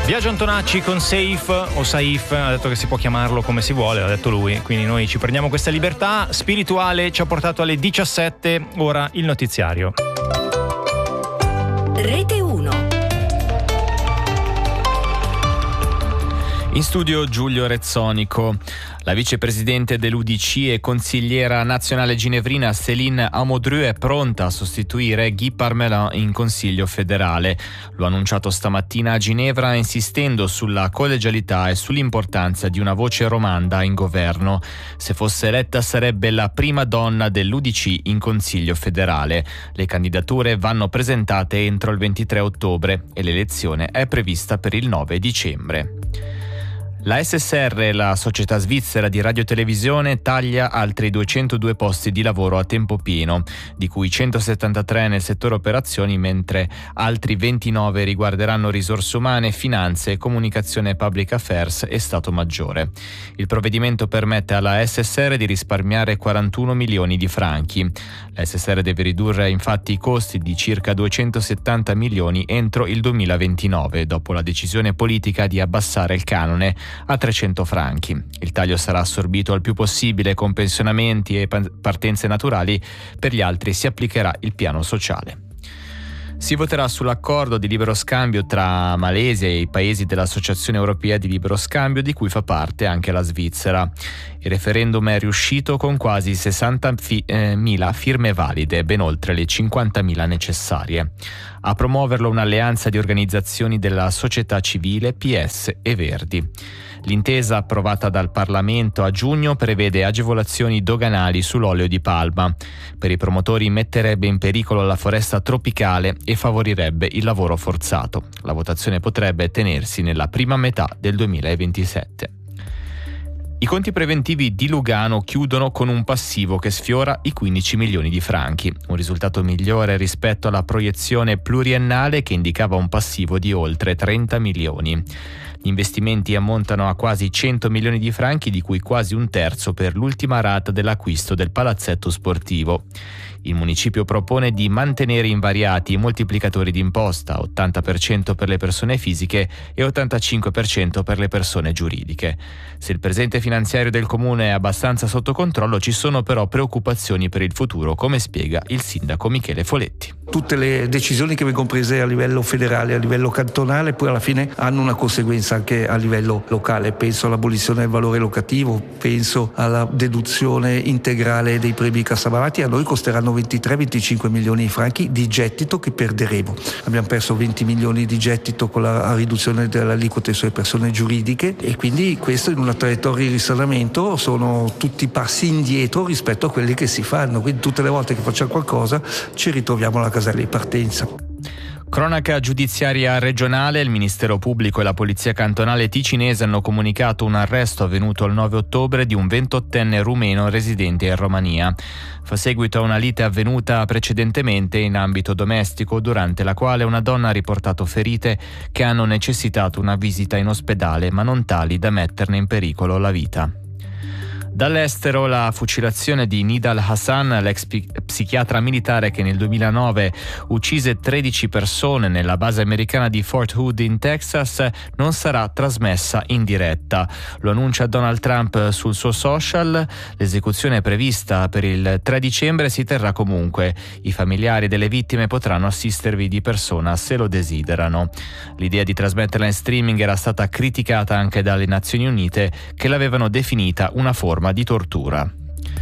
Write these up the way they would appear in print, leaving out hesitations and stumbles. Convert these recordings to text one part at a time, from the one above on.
Biagio Antonacci con Safe o Saif, ha detto che si può chiamarlo come si vuole, l'ha detto lui, quindi noi ci prendiamo questa libertà spirituale. Ci ha portato alle 17, ora il notiziario. Rete 1. In studio Giulio Rezzonico. La vicepresidente dell'UDC e consigliera nazionale ginevrina Céline Amodru è pronta a sostituire Guy Parmelin in Consiglio federale. Lo ha annunciato stamattina a Ginevra, insistendo sulla collegialità e sull'importanza di una voce romanda in governo. Se fosse eletta sarebbe la prima donna dell'UDC in Consiglio federale. Le candidature vanno presentate entro il 23 ottobre e l'elezione è prevista per il 9 dicembre. La SSR, la società svizzera di radiotelevisione, taglia altri 202 posti di lavoro a tempo pieno, di cui 173 nel settore operazioni, mentre altri 29 riguarderanno risorse umane, finanze, comunicazione public affairs e Stato Maggiore. Il provvedimento permette alla SSR di risparmiare 41 milioni di franchi. La SSR deve ridurre infatti i costi di circa 270 milioni entro il 2029, dopo la decisione politica di abbassare il canone a 300 franchi. Il taglio sarà assorbito al più possibile con pensionamenti e partenze naturali, per gli altri si applicherà il piano sociale. Si voterà sull'accordo di libero scambio tra Malesia e i paesi dell'Associazione Europea di Libero Scambio, di cui fa parte anche la Svizzera. Il referendum è riuscito con quasi 60.000 firme valide, ben oltre le 50.000 necessarie. A promuoverlo un'alleanza di organizzazioni della società civile, PS e Verdi. L'intesa approvata dal Parlamento a giugno prevede agevolazioni doganali sull'olio di palma. Per i promotori metterebbe in pericolo la foresta tropicale e favorirebbe il lavoro forzato. La votazione potrebbe tenersi nella prima metà del 2027. I conti preventivi di Lugano chiudono con un passivo che sfiora i 15 milioni di franchi, un risultato migliore rispetto alla proiezione pluriennale che indicava un passivo di oltre 30 milioni. Gli investimenti ammontano a quasi 100 milioni di franchi, di cui quasi un terzo per l'ultima rata dell'acquisto del palazzetto sportivo. Il municipio propone di mantenere invariati i moltiplicatori d'imposta, 80% per le persone fisiche e 85% per le persone giuridiche. Se il presente finanziario del comune è abbastanza sotto controllo, ci sono però preoccupazioni per il futuro, come spiega il sindaco Michele Foletti. Tutte le decisioni che vengono prese a livello federale, a livello cantonale, poi alla fine hanno una conseguenza anche a livello locale. Penso all'abolizione del valore locativo, penso alla deduzione integrale dei premi cassavalati. A noi costeranno 23-25 milioni di franchi di gettito che perderemo. Abbiamo perso 20 milioni di gettito con la riduzione delle aliquote sulle persone giuridiche, e quindi questo in una traiettoria di risanamento sono tutti passi indietro rispetto a quelli che si fanno. Quindi tutte le volte che facciamo qualcosa ci ritroviamo alla casella di partenza. Cronaca giudiziaria regionale. Il Ministero Pubblico e la Polizia Cantonale Ticinese hanno comunicato un arresto avvenuto il 9 ottobre di un 28enne rumeno residente in Romania. Fa seguito a una lite avvenuta precedentemente in ambito domestico, durante la quale una donna ha riportato ferite che hanno necessitato una visita in ospedale, ma non tali da metterne in pericolo la vita. Dall'estero, la fucilazione di Nidal Hassan, l'ex psichiatra militare che nel 2009 uccise 13 persone nella base americana di Fort Hood in Texas, non sarà trasmessa in diretta. Lo annuncia Donald Trump sul suo social. L'esecuzione prevista per il 3 dicembre si terrà comunque. I familiari delle vittime potranno assistervi di persona se lo desiderano. L'idea di trasmetterla in streaming era stata criticata anche dalle Nazioni Unite, che l'avevano definita una forma di tortura.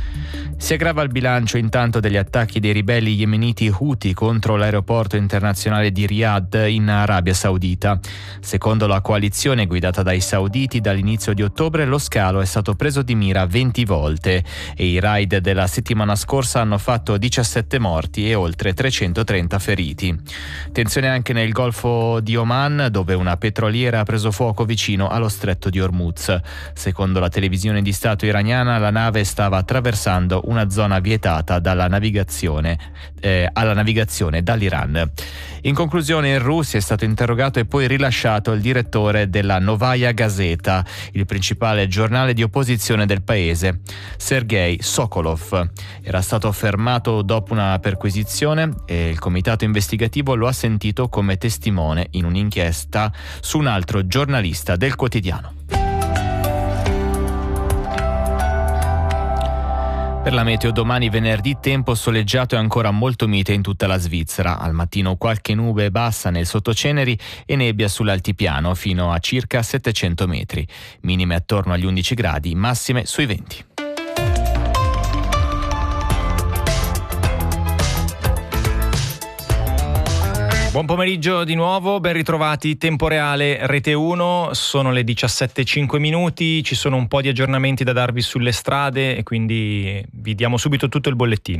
Si aggrava il bilancio intanto degli attacchi dei ribelli yemeniti Houthi contro l'aeroporto internazionale di Riyadh in Arabia Saudita. Secondo la coalizione guidata dai sauditi, dall'inizio di ottobre lo scalo è stato preso di mira 20 volte e i raid della settimana scorsa hanno fatto 17 morti e oltre 330 feriti. Tensione anche nel Golfo di Oman, dove una petroliera ha preso fuoco vicino allo stretto di Hormuz. Secondo la televisione di Stato iraniana, la nave stava attraversando una zona vietata alla navigazione dall'Iran. In conclusione, in Russia è stato interrogato e poi rilasciato il direttore della Novaya Gazeta, il principale giornale di opposizione del paese, Sergei Sokolov. Era stato fermato dopo una perquisizione e il comitato investigativo lo ha sentito come testimone in un'inchiesta su un altro giornalista del quotidiano. Per la meteo domani venerdì tempo soleggiato e ancora molto mite in tutta la Svizzera. Al mattino qualche nube bassa nel sottoceneri e nebbia sull'altipiano fino a circa 700 metri. Minime attorno agli 11 gradi, massime sui 20. Buon pomeriggio di nuovo, ben ritrovati, Tempo Reale Rete 1, sono le 17:05, ci sono un po' di aggiornamenti da darvi sulle strade e quindi vi diamo subito tutto il bollettino.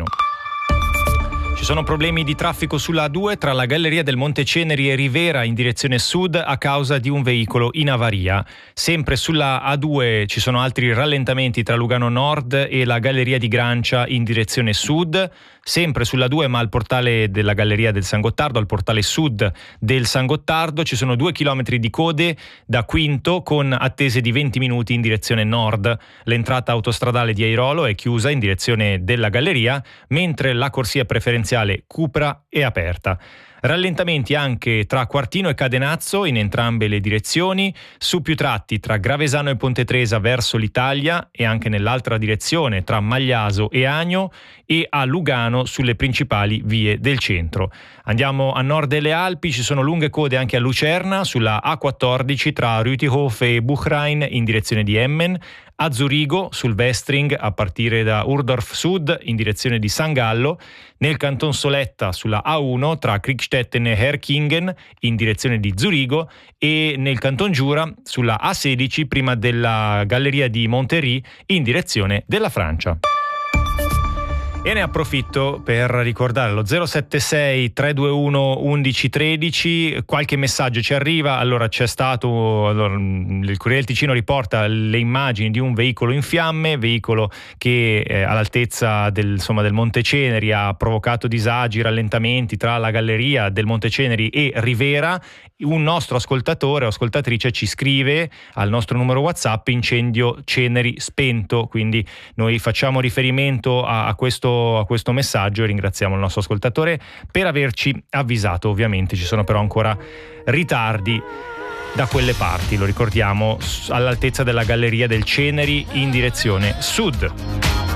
Ci sono problemi di traffico sulla A2 tra la galleria del Monte Ceneri e Rivera in direzione sud a causa di un veicolo in avaria. Sempre sulla A2 ci sono altri rallentamenti tra Lugano Nord e la galleria di Grancia in direzione sud. Sempre sulla 2 ma al portale della galleria del San Gottardo, al portale sud del San Gottardo, ci sono 2 chilometri di code da Quinto con attese di 20 minuti in direzione nord. L'entrata autostradale di Airolo è chiusa in direzione della galleria, mentre la corsia preferenziale Cupra è aperta. Rallentamenti anche tra Quartino e Cadenazzo in entrambe le direzioni, su più tratti tra Gravesano e Ponte Tresa verso l'Italia e anche nell'altra direzione tra Magliaso e Agno e a Lugano sulle principali vie del centro. Andiamo a nord delle Alpi, ci sono lunghe code anche a Lucerna sulla A14 tra Rütihof e Buchrein in direzione di Emmen, a Zurigo sul Westring a partire da Urdorf Sud in direzione di San Gallo, nel Canton Soletta sulla A1 tra Kriegstetten e Herkingen in direzione di Zurigo e nel Canton Giura sulla A16 prima della galleria di Monterrey in direzione della Francia. E ne approfitto per ricordare lo 076 321 1113, qualche messaggio ci arriva. Allora c'è stato, il Corriere del Ticino riporta le immagini di un veicolo in fiamme, veicolo che all'altezza del Monte Ceneri ha provocato disagi, rallentamenti tra la galleria del Monte Ceneri e Rivera. Un nostro ascoltatore o ascoltatrice ci scrive al nostro numero WhatsApp incendio Ceneri spento, quindi noi facciamo riferimento a questo messaggio e ringraziamo il nostro ascoltatore per averci avvisato. Ovviamente ci sono però ancora ritardi da quelle parti, lo ricordiamo, all'altezza della galleria del Ceneri in direzione sud.